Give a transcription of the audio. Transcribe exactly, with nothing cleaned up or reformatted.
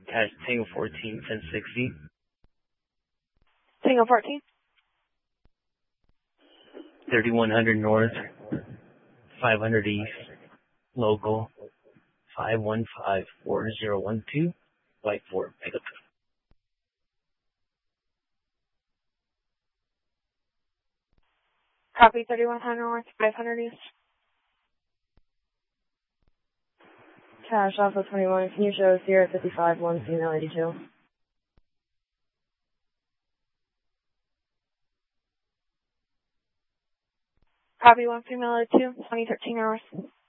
Cash Tango fourteen, ten sixty. Tango fourteen. thirty-one hundred North, five hundred East, local, five one five four zero one two, White Fort, pickup. Copy thirty-one hundred North, five hundred East. Cash Alpha twenty-one, can you show Sierra fifty-five, one female eighty-two? Copy one female eighty-two, twenty thirteen hours.